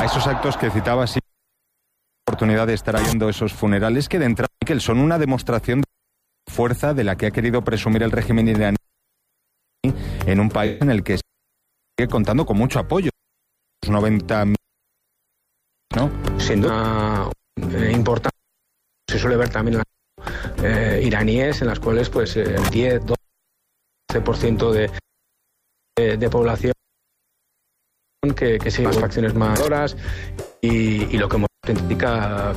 a esos actos que citaba, sí, oportunidad de estar viendo esos funerales que de entrada, Miquel, son una demostración de fuerza de la que ha querido presumir el régimen iraní en un país en el que sigue contando con mucho apoyo. 90.000, ¿no? Sin duda importante. Se suele ver también iraníes en las cuales pues el 10-12% de población que sigue las facciones más horas y lo que indica,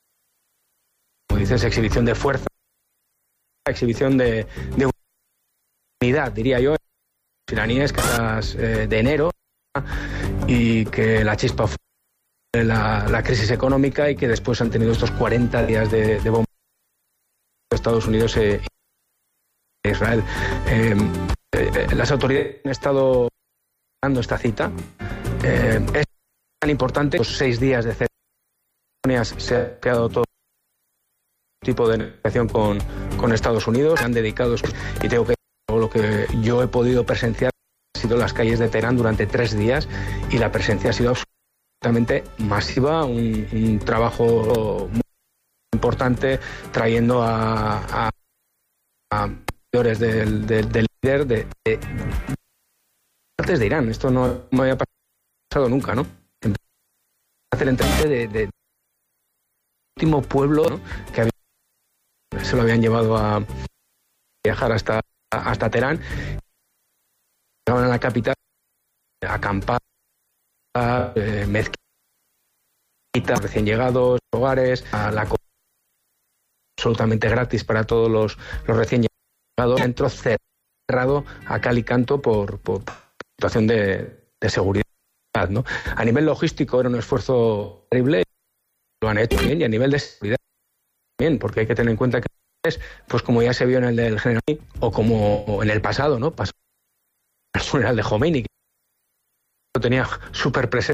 como dices, exhibición de fuerza, exhibición de unidad, diría yo, los iraníes que de enero y que la chispa fue la crisis económica y que después han tenido estos 40 días de bombardeo de Estados Unidos e Israel. Las autoridades han estado dando esta cita. Es tan importante, los 6 días de ceremonias se ha creado todo tipo de negociación con Estados Unidos, se han dedicado, y tengo que lo que yo he podido presenciar ha sido las calles de Teherán durante 3 días y la presencia ha sido absolutamente masiva, un trabajo muy importante trayendo a seguidores del líder de partes de Irán. Esto no me había pasado nunca, ¿no? Hacer el entrevista de último pueblo, ¿no? Que se lo habían llevado a viajar hasta Teherán. Llegaban a la capital a acampar, mezquita, recién llegados, hogares, a la comida absolutamente gratis para todos los recién llegados, centro cerrado a cal y canto por situación de seguridad, ¿no? A nivel logístico era un esfuerzo terrible, lo han hecho bien, y a nivel de seguridad también, porque hay que tener en cuenta que pues como ya se vio en el del general o como en el pasado, ¿no? Pasó el funeral de Khomeini, que lo tenía súper presente.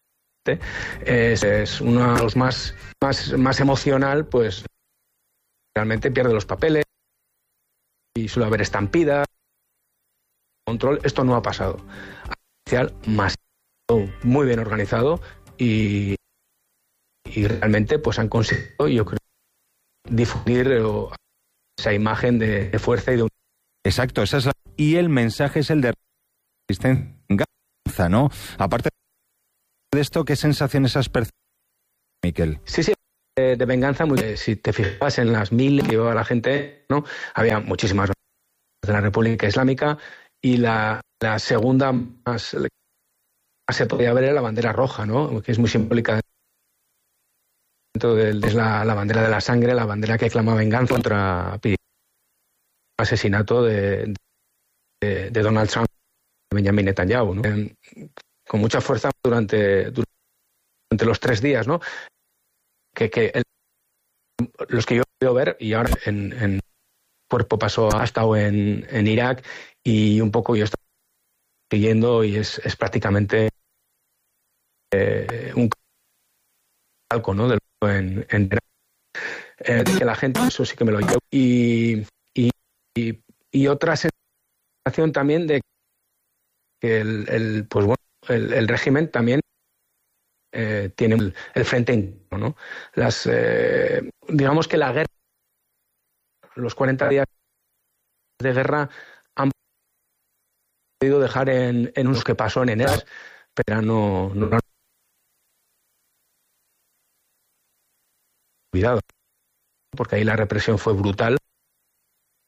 Es uno de los más emocional, pues realmente pierde los papeles y suele haber estampida, control. Esto no ha pasado. Más muy bien organizado y realmente pues han conseguido, yo creo, difundir esa imagen de fuerza y de unidad. Exacto, esa es y el mensaje es el de resistencia, ¿no? Aparte de esto, ¿qué sensaciones has percibido, Miquel? Sí, de venganza. Si te fijas en las 1000 que llevaba la gente, ¿no? Había muchísimas de la República Islámica y la segunda más se podía ver era la bandera roja, ¿no? Que es muy simbólica. Es la bandera de la sangre, la bandera que clama venganza contra el asesinato de Donald Trump, de Benjamin Netanyahu, ¿no? Con mucha fuerza durante los 3 días, ¿no? Los que yo he podido ver, y ahora en cuerpo ha estado en Irak, y un poco yo estoy siguiendo, y es prácticamente un calco, ¿no? En Irak. Que la gente, eso sí que me lo llevo. Y otra sensación también de que el régimen también tiene el frente interno, ¿no? Digamos que la guerra, los 40 días de guerra han podido dejar en unos que pasó en enero, pero no cuidado, porque ahí la represión fue brutal